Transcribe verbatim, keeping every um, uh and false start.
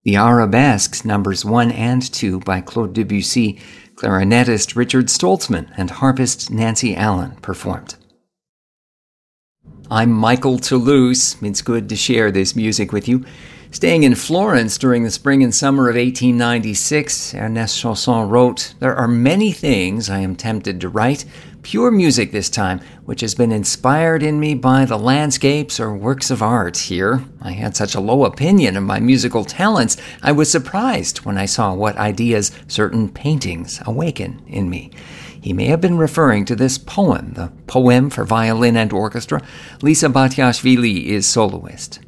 The Arabesques, numbers one and two by Claude Debussy, clarinetist Richard Stoltzman and harpist Nancy Allen performed. I'm Michael Toulouse. It's good to share this music with you. Staying in Florence during the spring and summer of eighteen ninety-six, Ernest Chausson wrote, "There are many things I am tempted to write, pure music this time, which has been inspired in me by the landscapes or works of art here. I had such a low opinion of my musical talents, I was surprised when I saw what ideas certain paintings awaken in me." He may have been referring to this poem, the Poem for Violin and Orchestra. Lisa Batiashvili is soloist.